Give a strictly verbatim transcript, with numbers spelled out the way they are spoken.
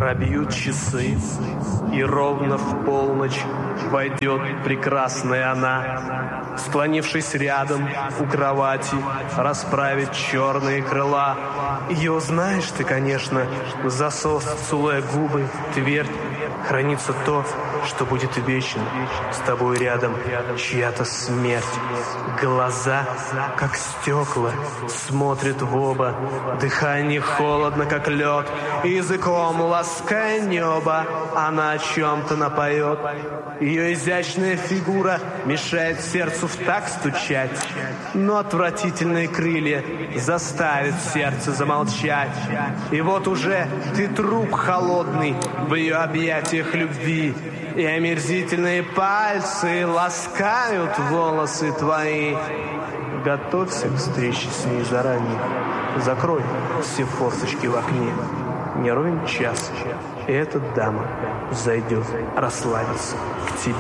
Пробьют часы, и ровно в полночь войдет прекрасная она, склонившись рядом у кровати, расправит черные крыла. Ее знаешь ты, конечно, засос, целуя губы, твердь. Хранится то, что будет вечно с тобой рядом, чья-то смерть. Глаза, как стекла, смотрят в оба, дыхание холодно, как лед, языком лаская небо, она о чем-то напоет. Ее изящная фигура мешает сердцу в такт стучать, но отвратительные крылья заставят сердце замолчать. И вот уже ты труп холодный в ее объятиях любви, и омерзительные пальцы ласкают волосы твои. Готовься к встрече с ней заранее. Закрой все форточки в окне. Не ровен час, и эта дама зайдет расслабиться к тебе.